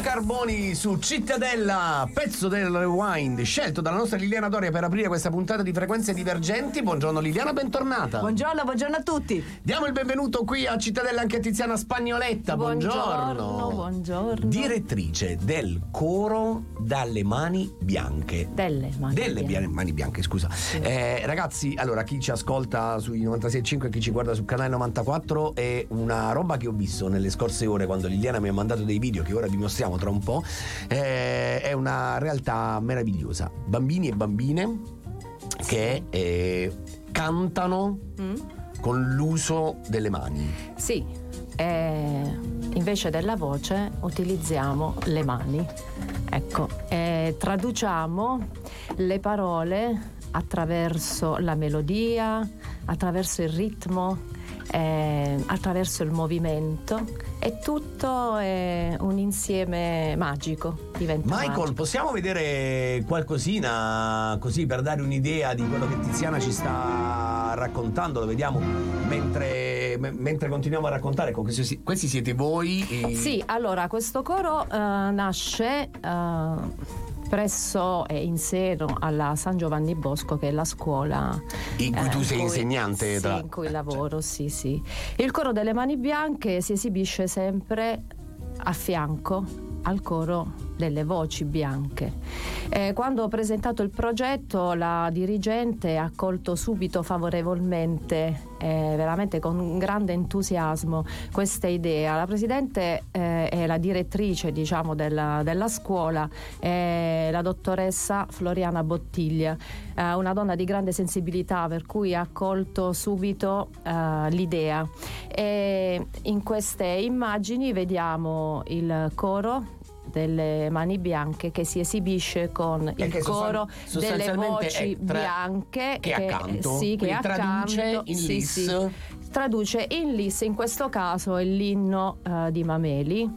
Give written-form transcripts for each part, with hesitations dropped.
Carboni su Cittadella, pezzo del rewind scelto dalla nostra Liliana Doria per aprire questa puntata di Frequenze Divergenti. Buongiorno Liliana, bentornata. Buongiorno a tutti. Diamo il benvenuto qui a Cittadella anche a Tiziana Spagnoletta. Buongiorno. Direttrice del coro Dalle Mani Bianche. Delle Mani Bianche, scusa. Sì. Ragazzi, allora chi ci ascolta sui 96.5 e chi ci guarda sul canale 94, è una roba che ho visto nelle scorse ore quando Liliana mi ha mandato dei video che ora vi mostriamo tra un po'. È una realtà meravigliosa. Bambini e bambine che cantano con l'uso delle mani. Sì, invece della voce utilizziamo le mani. Ecco, traduciamo le parole attraverso la melodia, attraverso il ritmo, attraverso il movimento, e tutto è un insieme magico. Michael, magico. possiamo vedere qualcosina così per dare un'idea di quello che Tiziana ci sta raccontando? Lo vediamo mentre continuiamo a raccontare. Questi siete voi? Sì, allora questo coro nasce presso e in seno alla San Giovanni Bosco, che è la scuola in cui tu sei insegnante. Sì, in cui lavoro, sì. Il coro delle Mani Bianche si esibisce sempre a fianco al coro delle Voci Bianche. Quando ho presentato il progetto, la dirigente ha accolto subito favorevolmente, veramente con grande entusiasmo, questa idea. La presidente e la direttrice, diciamo, della scuola è la dottoressa Floriana Bottiglia, una donna di grande sensibilità, per cui ha accolto subito l'idea. E in queste immagini vediamo il coro delle Mani Bianche che si esibisce con il coro delle Voci Bianche che accanto, che traduce in lis. Traduce in lis, in questo caso è l'inno di Mameli.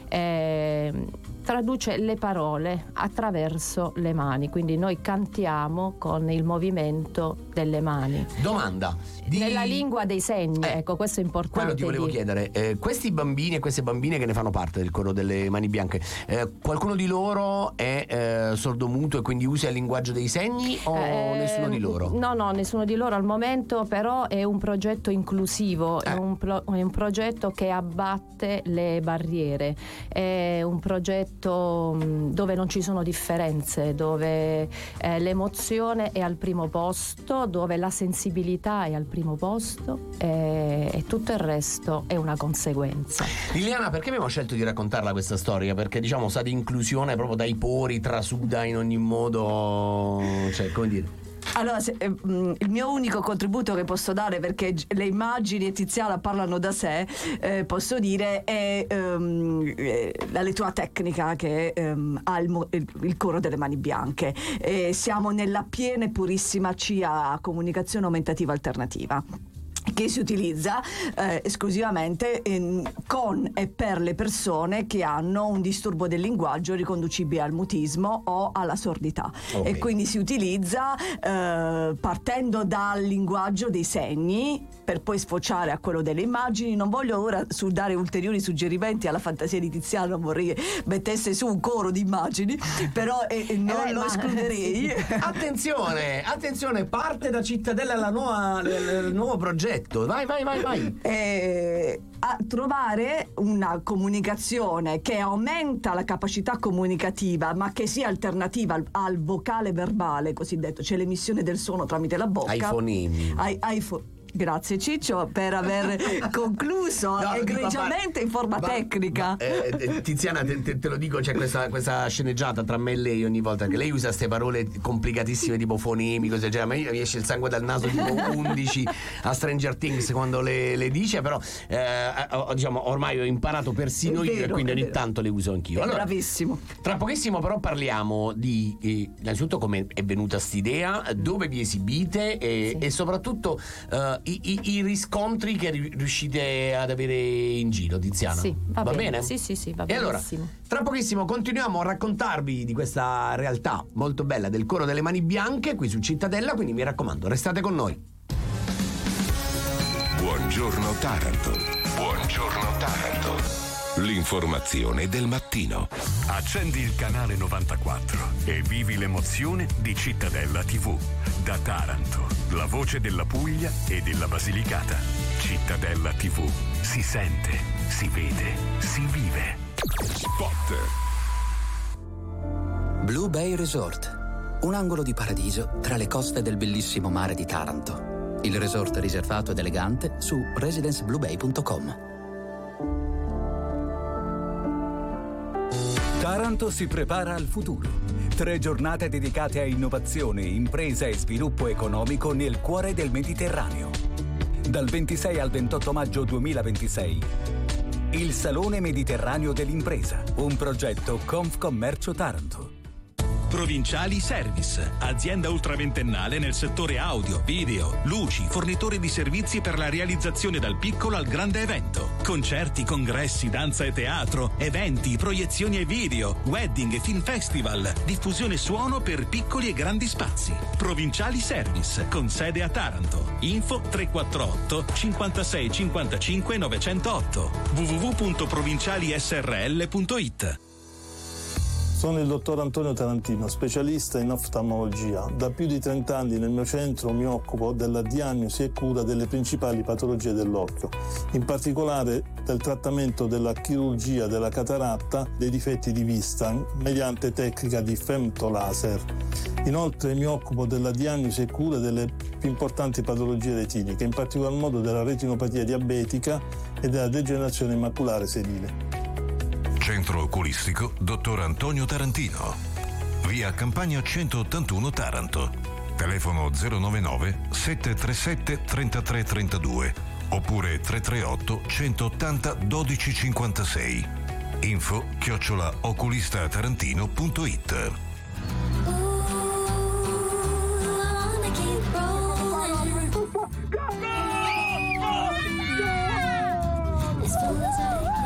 Traduce le parole attraverso le mani, quindi noi cantiamo con il movimento delle mani. Domanda. Nella lingua dei segni, ecco, questo è importante. Quello ti volevo chiedere, questi bambini e queste bambine che ne fanno parte del coro delle Mani Bianche, qualcuno di loro è sordomuto e quindi usa il linguaggio dei segni o nessuno di loro? No, nessuno di loro al momento, però è un progetto inclusivo, è un progetto che abbatte le barriere, è un progetto dove non ci sono differenze, dove l'emozione è al primo posto, dove la sensibilità è al primo posto, e tutto il resto è una conseguenza. Liliana, perché abbiamo scelto di raccontarla questa storia? Perché diciamo sa di inclusione proprio dai pori, trasuda in ogni modo, cioè come dire. Allora, il mio unico contributo che posso dare, perché le immagini e Tiziana parlano da sé, posso dire, è la lettura tecnica che ha il coro delle Mani Bianche. Siamo nella piena e purissima CIA, comunicazione aumentativa alternativa, che si utilizza esclusivamente con e per le persone che hanno un disturbo del linguaggio riconducibile al mutismo o alla sordità. Okay. E quindi si utilizza partendo dal linguaggio dei segni per poi sfociare a quello delle immagini. Non voglio ora dare ulteriori suggerimenti alla fantasia di Tiziano, non vorrei mettesse su un coro di immagini, però non lo escluderei. Attenzione, parte da Cittadella il nuovo progetto. Vai. A trovare una comunicazione che aumenta la capacità comunicativa, ma che sia alternativa al vocale verbale cosiddetto, cioè l'emissione del suono tramite la bocca. Ai fonemi. Grazie Ciccio per aver concluso egregiamente in forma tecnica. Tiziana, te lo dico, c'è questa sceneggiata tra me e lei ogni volta che lei usa queste parole complicatissime tipo fonemi, cose del genere, ma mi esce il sangue dal naso tipo 11 a Stranger Things quando le dice, però diciamo ormai ho imparato persino io e quindi ogni tanto le uso anch'io. Allora, bravissimo. Tra pochissimo però parliamo di innanzitutto come è venuta st'idea, dove vi esibite e soprattutto i riscontri che riuscite ad avere in giro, Tiziana. Sì, va bene? Bene? Sì, va e allora, benissimo. tra pochissimo continuiamo a raccontarvi di questa realtà molto bella del coro delle Mani Bianche qui su Cittadella, quindi mi raccomando, restate con noi. Buongiorno Taranto. L'informazione del mattino. Accendi il canale 94 e vivi l'emozione di Cittadella TV. Da Taranto, la voce della Puglia e della Basilicata. Cittadella TV. Si sente, si vede, si vive. Spot. Blue Bay Resort. Un angolo di paradiso tra le coste del bellissimo mare di Taranto. Il resort riservato ed elegante su residencebluebay.com. Taranto si prepara al futuro. 3 giornate dedicate a innovazione, impresa e sviluppo economico nel cuore del Mediterraneo. Dal 26 al 28 maggio 2026. Il Salone Mediterraneo dell'Impresa, un progetto Confcommercio Taranto. Provinciali Service, azienda ultraventennale nel settore audio, video, luci, fornitore di servizi per la realizzazione dal piccolo al grande evento. Concerti, congressi, danza e teatro, eventi, proiezioni e video, wedding e film festival, diffusione suono per piccoli e grandi spazi. Provinciali Service, con sede a Taranto. Info 348 56 55 908 www.provincialisrl.it. Sono il dottor Antonio Tarantino, specialista in oftalmologia. Da più di 30 anni nel mio centro mi occupo della diagnosi e cura delle principali patologie dell'occhio, in particolare del trattamento della chirurgia della cataratta, dei difetti di vista, mediante tecnica di femtolaser. Inoltre mi occupo della diagnosi e cura delle più importanti patologie retiniche, in particolar modo della retinopatia diabetica e della degenerazione maculare senile. Centro oculistico Dottor Antonio Tarantino. Via Campagna 181 Taranto. Telefono 099 737 3332 oppure 338 180 1256. Info @oculistatarantino.it.